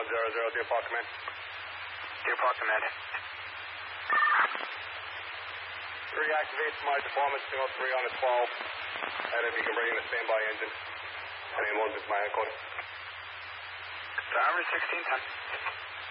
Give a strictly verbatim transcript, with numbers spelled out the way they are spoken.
zero zero, Deer Park Command. Deer Park Command. Reactivate my performance, two oh three on a twelve. And if you can bring in a standby engine. And then one is my code. Armory sixteen ten.